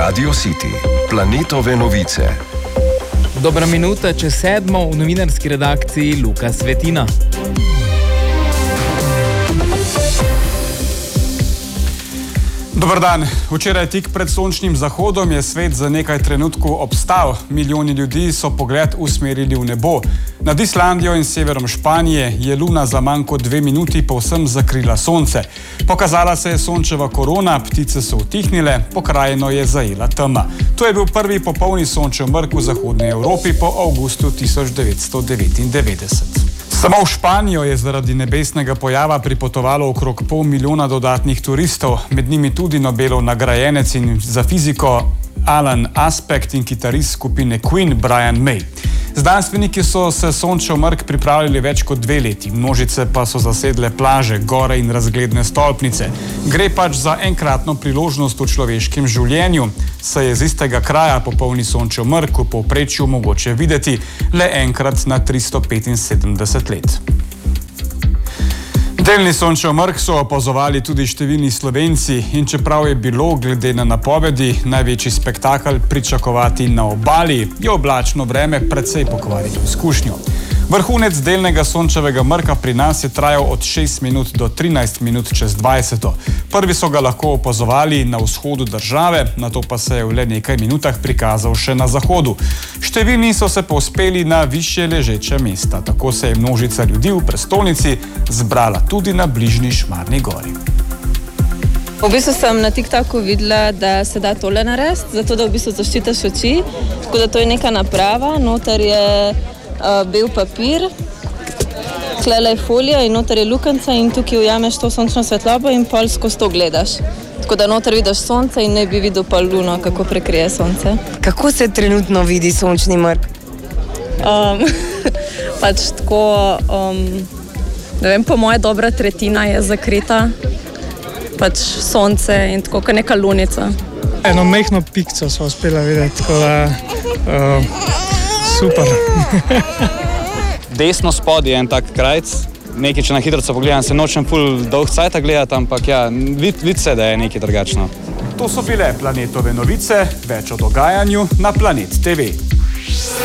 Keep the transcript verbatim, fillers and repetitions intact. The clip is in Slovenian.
Radio City, planetove novice. Dobra minuta čez sedmo v novinarski redakciji Luka Svetina. Dobar dan. Včeraj tik pred sončnim zahodom je svet za nekaj trenutkov obstal. Milijoni ljudi so pogled usmerili v nebo. Nad Islandijo in severom Španije je luna za manj kot dve minuti povsem zakrila sonce. Pokazala se je sončeva korona, ptice so utihnile, pokrajino je zajela tema. To je bil prvi popolni sončev mrk v zahodni Evropi po avgustu tisoč devetsto devetindevetdeset. Samo v Španijo je zaradi nebesnega pojava pripotovalo okrog pol milijona dodatnih turistov, med njimi tudi Nobelov nagrajenec in za fiziko Alan Aspect in kitarist skupine Queen Brian May. Znanstveniki so se sončev mrk pripravljali več kot dve leti, množice pa so zasedle plaže, gore in razgledne stolpnice. Gre pač za enkratno priložnost v človeškem življenju, saj je z istega kraja popolni sončev mrk v povprečju mogoče videti le enkrat na tristo petinsedemdeset let. Delni sončev mrk so opazovali tudi številni Slovenci in čeprav je bilo glede na napovedi največji spektakel pričakovati na obali, je oblačno vreme precej pokvarilo izkušnjo. Vrhunec delnega sončevega mrka pri nas je trajal od šest minut do trinajst minut čez dvajseto. Prvi so ga lahko opazovali na vzhodu države, nato pa se je v le nekaj minutah prikazal še na zahodu. Številni so se povzpeli na višje ležeče mesta, tako se je množica ljudi v prestolnici zbrala tudi na bližnji Šmarni gori. V bistvu sem na TikToku videla, da se da tole narediti, zato da v bistvu zaščitiš oči, tako da to je neka naprava, noter je uh, bel papir, tlele je folija in noter je lukenca in tukaj ujameš to sončno svetlobo in pol skozi to gledaš. Tako da noter vidiš sonce in ne bi videl pa luno, kako prekrije sonce. Kako se trenutno vidi sončni mrk? Um, pač tako, um, ne vem, po moje dobra tretjina je zakrita, pač sonce in tako kot neka lunica. Eno mehno pikco so uspela videti, tako da uh, super. Desno spod je en tak krajc, nekaj, če na hitroco pogledam, se nočem ful dolg cajta gledati, ampak ja, vid, vid se, da je nekaj drugačno. To so bile planetove novice, več o dogajanju na Planet te ve.